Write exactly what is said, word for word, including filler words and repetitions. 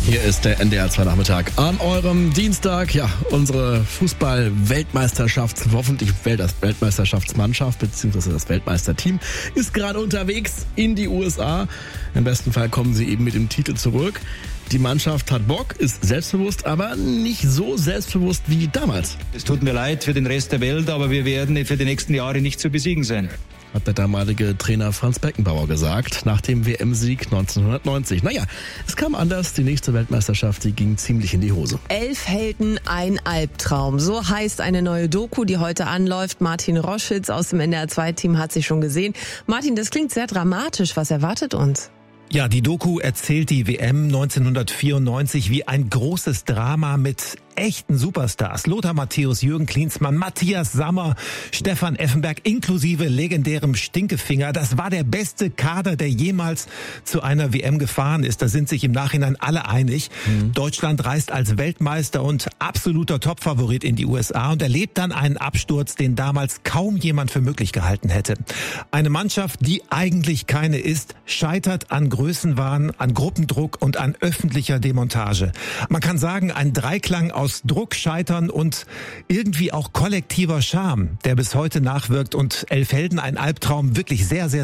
Hier ist der N D R zwei Nachmittag an eurem Dienstag. Ja, unsere Fußball-Weltmeisterschafts-, hoffentlich Weltmeisterschaftsmannschaft bzw. das Weltmeisterteam ist gerade unterwegs in die U S A. Im besten Fall kommen sie eben mit dem Titel zurück. Die Mannschaft hat Bock, ist selbstbewusst, aber nicht so selbstbewusst wie damals. Es tut mir leid für den Rest der Welt, aber wir werden für die nächsten Jahre nicht zu besiegen sein, hat der damalige Trainer Franz Beckenbauer gesagt, nach dem W M-Sieg neunzehnhundertneunzig. Naja, es kam anders. Die nächste Weltmeisterschaft, die ging ziemlich in die Hose. Elf Helden, ein Albtraum. So heißt eine neue Doku, die heute anläuft. Martin Roschitz aus dem N D R zwei Team hat sie schon gesehen. Martin, das klingt sehr dramatisch. Was erwartet uns? Ja, die Doku erzählt die W M neunzehnhundertvierundneunzig wie ein großes Drama mit echten Superstars. Lothar Matthäus, Jürgen Klinsmann, Matthias Sammer, Stefan Effenberg inklusive legendärem Stinkefinger. Das war der beste Kader, der jemals zu einer W M gefahren ist. Da sind sich im Nachhinein alle einig. Mhm. Deutschland reist als Weltmeister und absoluter Topfavorit in die U S A und erlebt dann einen Absturz, den damals kaum jemand für möglich gehalten hätte. Eine Mannschaft, die eigentlich keine ist, scheitert an Größenwahn, an Gruppendruck und an öffentlicher Demontage. Man kann sagen, ein Dreiklang aus Druck, Scheitern und irgendwie auch kollektiver Scham, der bis heute nachwirkt und Elf Helden, ein Albtraum, wirklich sehr, sehr